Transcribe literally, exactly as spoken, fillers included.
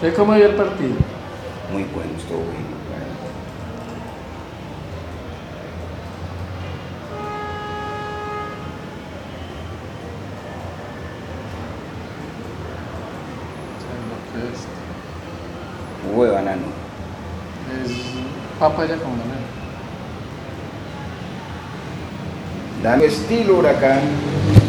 ¿Usted cómo vio el partido? Muy bueno, estuvo bueno. Jugo de banano. Es papaya con banano. Dame estilo, huracán.